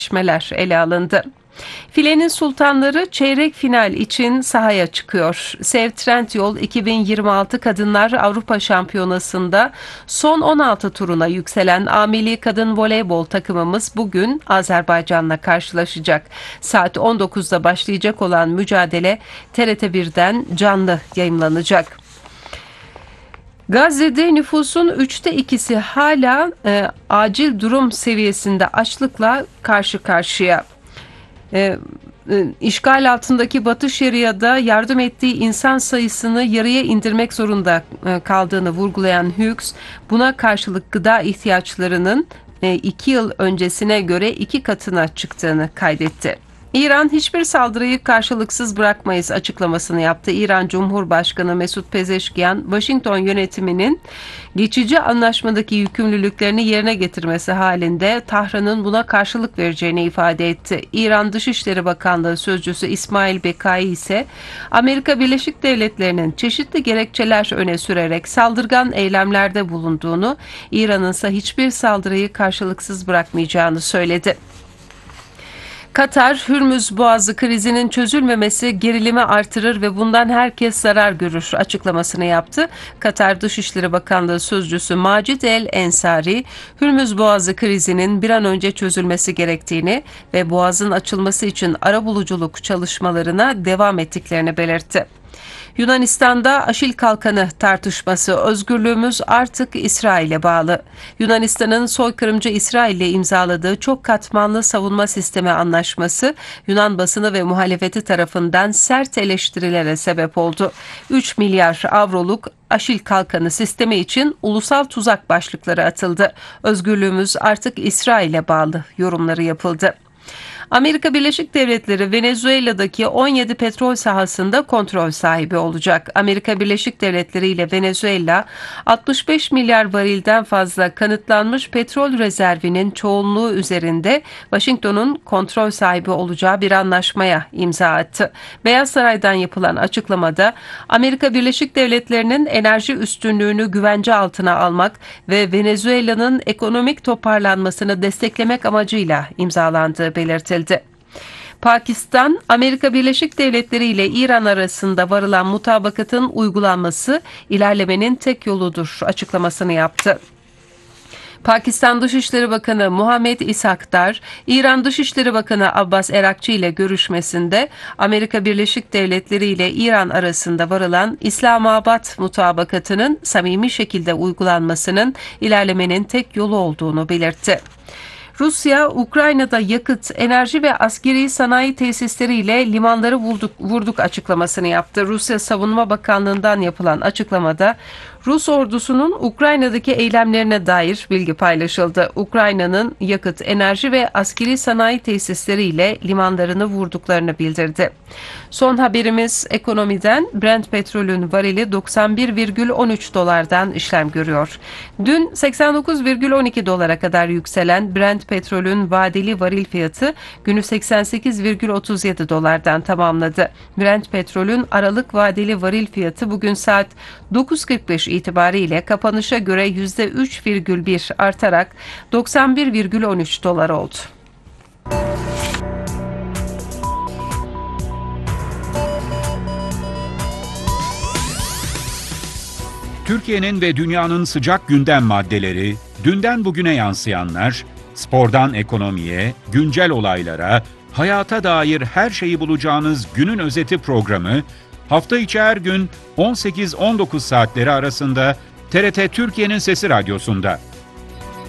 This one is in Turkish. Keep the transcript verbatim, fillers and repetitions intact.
gelişmeler ele alındı. Filenin sultanları çeyrek final için sahaya çıkıyor. Sev Trendyol iki bin yirmi altı Kadınlar Avrupa Şampiyonası'nda son on altı turuna yükselen A Milli Kadın Voleybol takımımız bugün Azerbaycan'la karşılaşacak. Saat on dokuzda başlayacak olan mücadele T R T bir'den canlı yayımlanacak. Gazze'de nüfusun üçte ikisi hala e, acil durum seviyesinde açlıkla karşı karşıya. E, e, işgal altındaki Batı Şeria'da yardım ettiği insan sayısını yarıya indirmek zorunda e, kaldığını vurgulayan Hughes, buna karşılık gıda ihtiyaçlarının e, iki yıl öncesine göre iki katına çıktığını kaydetti. İran hiçbir saldırıyı karşılıksız bırakmayız açıklamasını yaptı. İran Cumhurbaşkanı Mesut Pezeşkiyan, Washington yönetiminin geçici anlaşmadaki yükümlülüklerini yerine getirmesi halinde Tahran'ın buna karşılık vereceğini ifade etti. İran Dışişleri Bakanlığı Sözcüsü İsmail Bekai ise Amerika Birleşik Devletleri'nin çeşitli gerekçeler öne sürerek saldırgan eylemlerde bulunduğunu, İran'ın ise hiçbir saldırıyı karşılıksız bırakmayacağını söyledi. Katar, Hürmüz Boğazı krizinin çözülmemesi gerilimi artırır ve bundan herkes zarar görür açıklamasını yaptı. Katar Dışişleri Bakanlığı Sözcüsü Macid El Ensari, Hürmüz Boğazı krizinin bir an önce çözülmesi gerektiğini ve boğazın açılması için arabuluculuk çalışmalarına devam ettiklerini belirtti. Yunanistan'da Aşil Kalkanı tartışması, özgürlüğümüz artık İsrail'e bağlı. Yunanistan'ın soykırımcı İsrail'le imzaladığı çok katmanlı savunma sistemi anlaşması, Yunan basını ve muhalefeti tarafından sert eleştirilere sebep oldu. üç milyar avroluk Aşil Kalkanı sistemi için ulusal tuzak başlıkları atıldı. Özgürlüğümüz artık İsrail'e bağlı yorumları yapıldı. Amerika Birleşik Devletleri Venezuela'daki on yedi petrol sahasında kontrol sahibi olacak. Amerika Birleşik Devletleri ile Venezuela altmış beş milyar varilden fazla kanıtlanmış petrol rezervinin çoğunluğu üzerinde Washington'un kontrol sahibi olacağı bir anlaşmaya imza attı. Beyaz Saray'dan yapılan açıklamada Amerika Birleşik Devletleri'nin enerji üstünlüğünü güvence altına almak ve Venezuela'nın ekonomik toparlanmasını desteklemek amacıyla imzalandığı belirtildi. Pakistan, Amerika Birleşik Devletleri ile İran arasında varılan mutabakatın uygulanması ilerlemenin tek yoludur açıklamasını yaptı. Pakistan Dışişleri Bakanı Muhammed İshakdar, İran Dışişleri Bakanı Abbas Erakçı ile görüşmesinde Amerika Birleşik Devletleri ile İran arasında varılan İslamabad mutabakatının samimi şekilde uygulanmasının ilerlemenin tek yolu olduğunu belirtti. Rusya, Ukrayna'da yakıt, enerji ve askeri sanayi tesisleriyle limanları vurduk, vurduk açıklamasını yaptı. Rusya Savunma Bakanlığı'ndan yapılan açıklamada Rus ordusunun Ukrayna'daki eylemlerine dair bilgi paylaşıldı. Ukrayna'nın yakıt, enerji ve askeri sanayi tesisleriyle limanlarını vurduklarını bildirdi. Son haberimiz ekonomiden. Brent petrolün varili doksan bir virgül on üç dolardan işlem görüyor. Dün seksen dokuz virgül on iki dolara kadar yükselen Brent petrolün vadeli varil fiyatı günü seksen sekiz virgül otuz yedi dolardan tamamladı. Brent petrolün aralık vadeli varil fiyatı bugün saat dokuz kırk beş itibariyle kapanışa göre yüzde üç virgül bir artarak doksan bir virgül on üç dolar oldu. Türkiye'nin ve dünyanın sıcak gündem maddeleri, dünden bugüne yansıyanlar, spordan ekonomiye, güncel olaylara, hayata dair her şeyi bulacağınız günün özeti programı, hafta içi her gün on sekiz on dokuz saatleri arasında T R T Türkiye'nin Sesi Radyosu'nda.